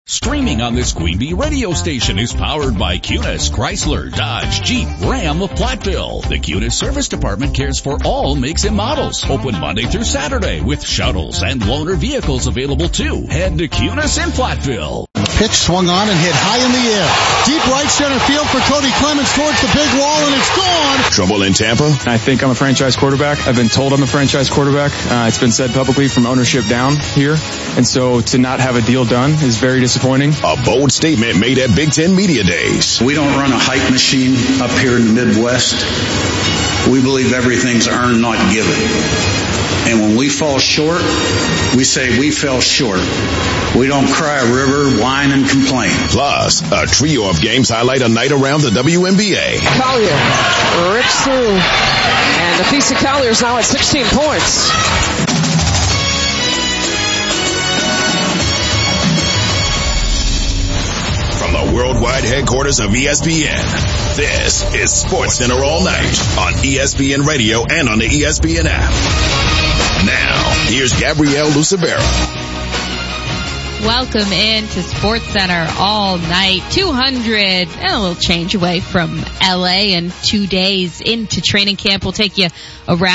Streaming on this Queen Bee radio station is powered by Cunis, Chrysler, Dodge, Jeep, Ram of Platteville. The Cunis Service Department cares for all makes and models. Open Monday through Saturday with shuttles and loaner vehicles available too. Head to Cunis in Platteville. Pitch swung on and hit high in the air. Deep right center field for Cody Clemens towards the big wall, and it's gone. Trouble in Tampa? I think I'm a franchise quarterback. I've been told I'm a franchise quarterback. It's been said publicly from ownership down here. And so to not have a deal done is very disappointing. A bold statement made at Big Ten Media Days. We don't run a hype machine up here in the Midwest. We believe everything's earned, not given. And when we fall short, we say we fell short. We don't cry a river, whine, and complain. Plus, a trio of games highlight a night around the WNBA. Collier rips through, and the piece of Collier is now at 16 points. From the worldwide headquarters of ESPN, this is Sports Center All Night on ESPN Radio and on the ESPN app. Now, here's Gabrielle Lucibera. Welcome into Sports Center All Night. 200 and a little change away from LA, and 2 days into training camp. We'll take you around